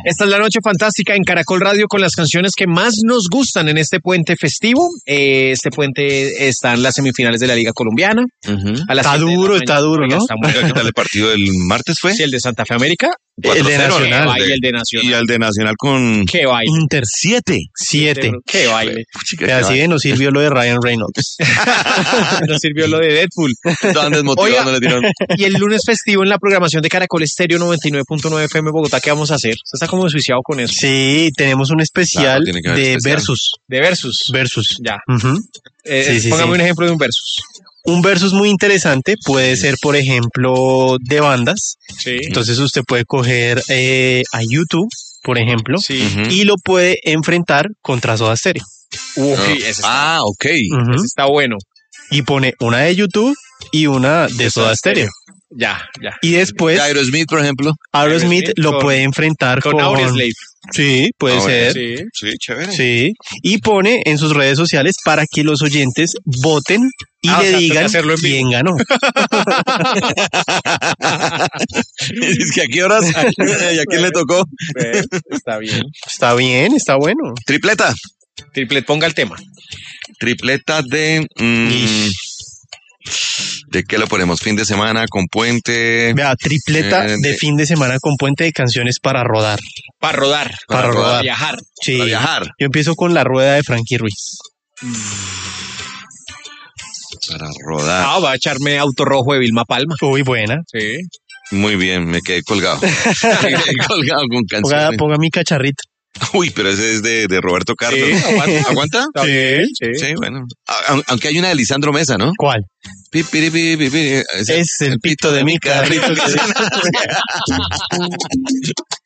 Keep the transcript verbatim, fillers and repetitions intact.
Esta es la noche fantástica en Caracol Radio con las canciones que más nos gustan en este puente festivo. Eh, este puente está en las semifinales de la Liga Colombiana. Uh-huh. A las está duro, está duro, ¿no? Está muy... ¿Qué tal el partido del martes fue? Sí, el de Santa Fe América. El de Nacional. Y el de Nacional. Y el de Nacional con... ¡Qué baile! Inter siete. siete. ¡Qué baile! Puchica, así de nos sirvió lo de Ryan Reynolds. Nos sirvió lo de Deadpool. Estaban desmotivados, no le dieron. Y el lunes festivo en la programación de Caracol Estéreo noventa y nueve punto nueve F M Bogotá, ¿qué vamos a hacer? Usted está como desjuiciado con eso. Sí, tenemos un especial Claro, de especial. versus. De versus. Versus. Ya. Uh-huh. Eh, Sí, sí, póngame sí. un ejemplo de un versus. Un versus muy interesante puede ser, por ejemplo, de bandas. Sí. Entonces usted puede coger eh, a YouTube, por ejemplo, Sí. Ujú. y lo puede enfrentar contra Soda Stereo. Uy, Ah, ese está, ah, ok. Ujú. ese está bueno. Y pone una de YouTube y una de Soda Stereo. Ya, ya. Y después De Aerosmith, por ejemplo. Aerosmith Aerosmith lo con- puede enfrentar Con con... Audioslave. Sí, puede Ah, bueno, ser. Sí. Sí, chévere. Sí, y pone en sus redes sociales para que los oyentes voten y Ah, o le sea, toca digan hacerlo en vivo. quién ganó. Es que a qué horas y a quién le tocó. Ve, está bien. Está bien, está bueno. Tripleta. Triplet, ponga el tema. Tripleta de... mm, Ish. ¿de qué lo ponemos? Fin de semana con puente. Vea, tripleta Eh, de de- fin de semana con puente de canciones para rodar. Para rodar. Para Para rodar. viajar. Sí. Para viajar. Yo empiezo con la rueda de Frankie Ruiz. Para rodar. Ah, va a echarme Auto Rojo de Vilma Palma. Uy, buena. Sí. Muy bien, me quedé colgado. Me quedé colgado con Ponga, canciones. ponga mi cacharrito. Uy, pero ese es de, de Roberto Carlos. Sí, aguanta. ¿Aguanta? Está bien, sí. Sí, bueno. A- Aunque hay una de Lisandro Mesa, ¿no? ¿Cuál? Pi, pi, pi, pi, pi. Ese- Es el pito de mi carrito.